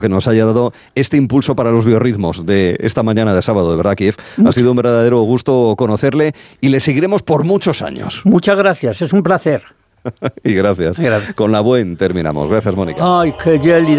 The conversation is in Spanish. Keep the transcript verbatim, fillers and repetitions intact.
que nos haya dado este impulso para los biorritmos de esta mañana de sábado, de verdad, Kiev. Ha sido un verdadero gusto conocerle y le seguiremos por muchos años. Muchas gracias, es un placer. Y gracias. gracias. Con la buen terminamos. Gracias, Mónica. Ay, qué gélida.